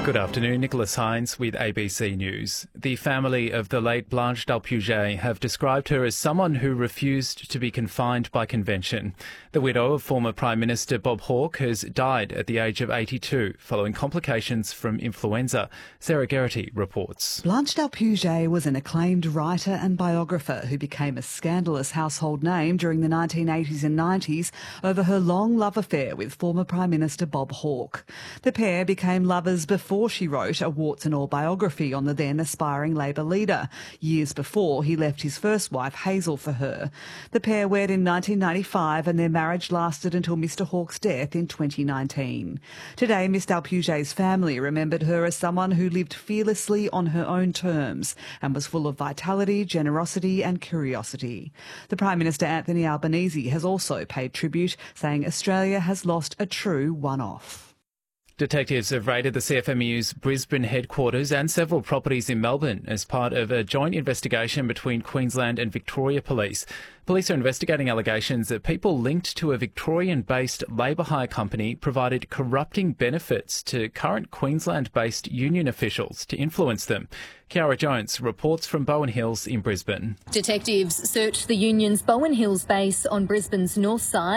Good afternoon, Nicholas Hines with ABC News. The family of the late Blanche Dalpuget have described her as someone who refused to be confined by convention. The widow of former Prime Minister Bob Hawke has died at the age of 82 following complications from influenza. Sarah Geraghty reports. Blanche Dalpuget was an acclaimed writer and biographer who became a scandalous household name during the 1980s and 90s over her long love affair with former Prime Minister Bob Hawke. The pair became lovers before she wrote a warts and all biography on the then aspiring Labor leader, years before he left his first wife Hazel for her. The pair wed in 1995 and their marriage lasted until Mr Hawke's death in 2019. Today, Miss Dalpuget's family remembered her as someone who lived fearlessly on her own terms and was full of vitality, generosity and curiosity. The Prime Minister Anthony Albanese has also paid tribute, saying Australia has lost a true one-off. Detectives have raided the CFMEU's Brisbane headquarters and several properties in Melbourne as part of a joint investigation between Queensland and Victoria Police. Police are investigating allegations that people linked to a Victorian-based labour hire company provided corrupting benefits to current Queensland-based union officials to influence them. Kiara Jones reports from Bowen Hills in Brisbane. Detectives searched the union's Bowen Hills base on Brisbane's north side.